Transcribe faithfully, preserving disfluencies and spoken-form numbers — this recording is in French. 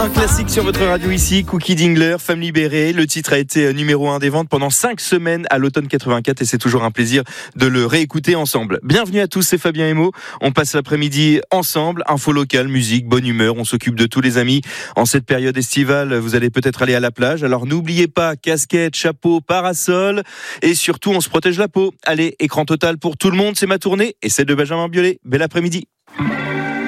Un classique sur votre radio ici, Cookie Dingler, Femme libérée. Le titre a été numéro un des ventes pendant cinq semaines à l'automne quatre-vingt-quatre et c'est toujours un plaisir de le réécouter ensemble. Bienvenue à tous, c'est Fabien Emo. On passe l'après-midi ensemble, info locale, musique, bonne humeur. On s'occupe de tous les amis. En cette période estivale, vous allez peut-être aller à la plage. Alors n'oubliez pas, casquette, chapeau, parasol et surtout on se protège la peau. Allez, écran total pour tout le monde, c'est ma tournée et celle de Benjamin Biolay. Bel après-midi.